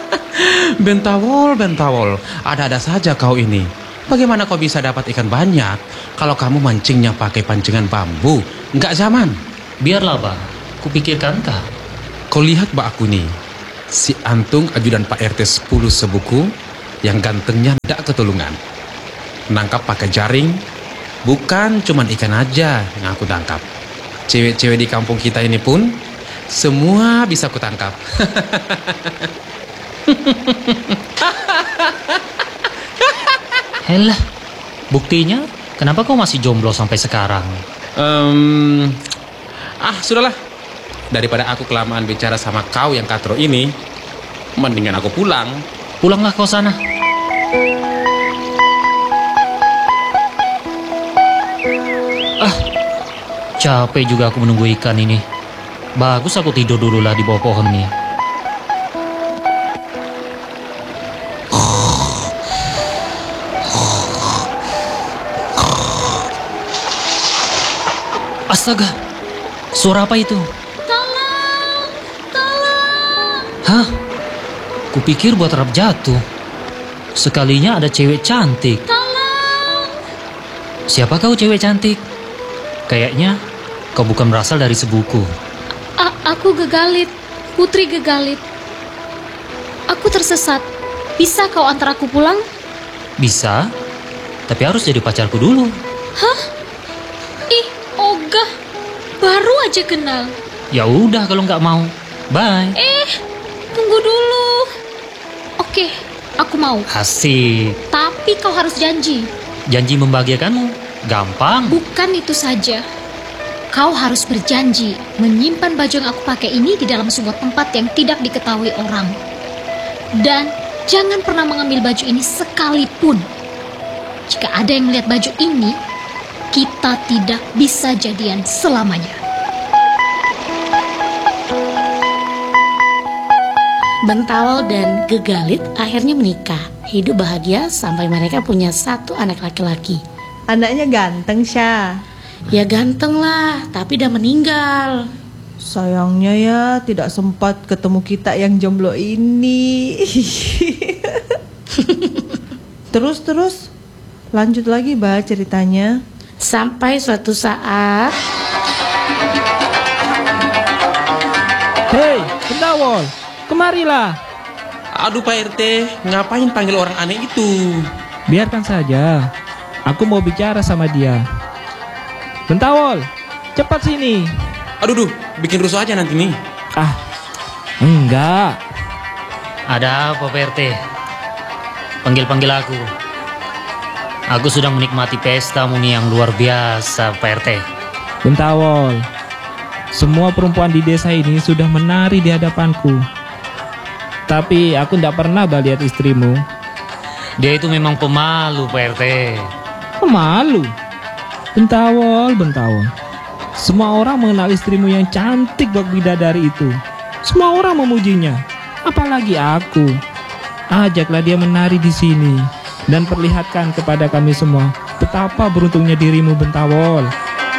Bentawol, Bentawol, ada-ada saja kau ini. Bagaimana kau bisa dapat ikan banyak kalau kamu mancingnya pakai pancingan bambu? Nggak zaman. Biarlah bang, kupikirkan kah. Kau lihat mbak aku nih, si Antung ajudan Pak RT 10 sebuku yang gantengnya tidak ketulungan. Nangkap pakai jaring, bukan cuman ikan aja yang aku tangkap. Cewek-cewek di kampung kita ini pun semua bisa kutangkap. Helah, buktinya kenapa kau masih jomblo sampai sekarang? Sudahlah. Daripada aku kelamaan bicara sama kau yang katro ini, mendingan aku pulang. Pulanglah kau sana. Capek juga aku menunggu ikan ini. Bagus aku tidur dulu lah di bawah pohon nih. Astaga, suara apa itu? Tolong, tolong. Hah? Kupikir buat rap jatuh. Sekalinya ada cewek cantik. Tolong. Siapa kau cewek cantik? Kayaknya kau bukan berasal dari sebuku. Aku Gegalit, Putri Gegalit. Aku tersesat. Bisa kau antar aku pulang? Bisa, tapi harus jadi pacarku dulu. Hah? Ih, ogah. Baru aja kenal. Ya udah kalau nggak mau, bye. Tunggu dulu. Oke, aku mau. Asik. Tapi kau harus janji. Janji membahagiakanmu, gampang. Bukan itu saja. Kau harus berjanji menyimpan baju yang aku pakai ini di dalam sebuah tempat yang tidak diketahui orang. Dan jangan pernah mengambil baju ini sekalipun. Jika ada yang melihat baju ini, kita tidak bisa jadian selamanya. Bentawol dan Gegalit akhirnya menikah. Hidup bahagia sampai mereka punya satu anak laki-laki. Anaknya ganteng, Syah. Ya ganteng lah, tapi udah meninggal. Sayangnya ya tidak sempat ketemu kita yang jomblo ini. Terus lanjut lagi bah ceritanya. Sampai suatu saat, Hei, Bentawol, kemarilah. Aduh Pak RT, ngapain panggil orang aneh itu? Biarkan saja, aku mau bicara sama dia. Bentawol, cepat sini. Aduh, bikin rusuh aja nanti nih. Enggak. Ada apa Pak RT? Panggil-panggil aku. Aku sudah menikmati pestamu nih yang luar biasa Pak RT. Bentawol, semua perempuan di desa ini sudah menari di hadapanku. Tapi aku tidak pernah lihat istrimu. Dia itu memang pemalu Pak RT. Pemalu? Bentawol. Semua orang mengenal istrimu yang cantik bak bidadari itu. Semua orang memujinya. Apalagi aku. Ajaklah dia menari di sini dan perlihatkan kepada kami semua betapa beruntungnya dirimu Bentawol.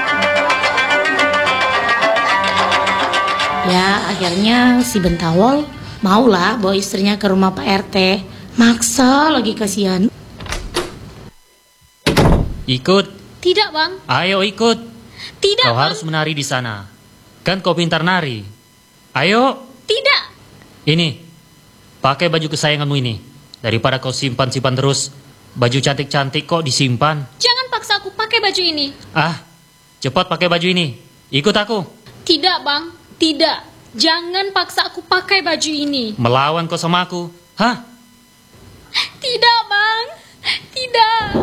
ya akhirnya si Bentawol maulah bawa istrinya ke rumah Pak RT. Maksa lagi kasihan. Ikut. Tidak, Bang. Ayo ikut. Tidak, Kau Bang. harus menari di sana. Kan kau pintar nari. Ayo. Tidak. Ini. Pakai baju kesayanganmu ini. Daripada kau simpan-simpan terus. Baju cantik-cantik kok disimpan. Jangan paksa aku pakai baju ini. Cepat pakai baju ini. Ikut aku. Tidak, Bang. Tidak. Jangan paksa aku pakai baju ini. Melawan kau sama aku. Tidak, Bang. Tidak.